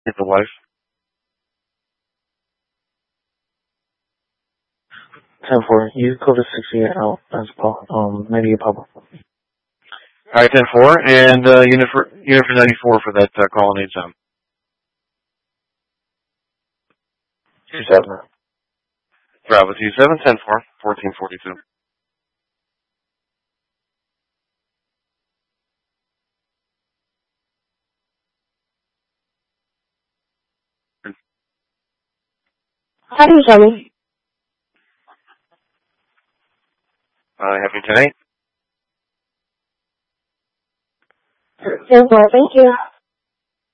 Get the wife. 10-4. You go to 60 out as maybe a pop. Alright, 10-4, and unit for 94 for that call and zone. 27. Bravo 27, 10-4, 1442. How do you tell me? Happy tonight. 10-4, thank you.